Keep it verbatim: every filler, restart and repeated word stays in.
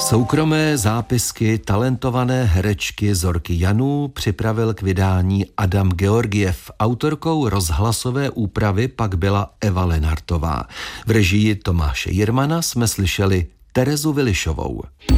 Soukromé zápisky talentované herečky Zorky Janů připravil k vydání Adam Georgiev. Autorkou rozhlasové úpravy pak byla Eva Lenartová. V režii Tomáše Jirmana jsme slyšeli Terezu Vilišovou.